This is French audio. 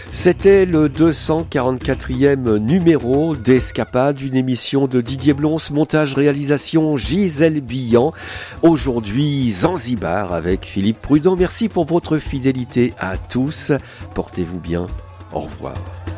C'était le 244e numéro d'Escapade, une émission de Didier Blons, montage-réalisation Gisèle Billan. Aujourd'hui, Zanzibar avec Philippe Prudent. Merci pour votre fidélité à tous. Portez-vous bien. Au revoir.